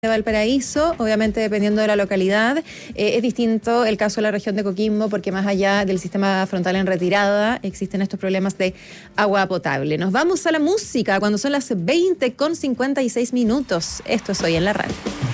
de Valparaíso, obviamente dependiendo de la localidad. Es distinto el caso de la región de Coquimbo porque más allá del sistema frontal en retirada existen estos problemas de agua potable. Nos vamos a la música cuando son las 20:56. Esto es Hoy en la Radio.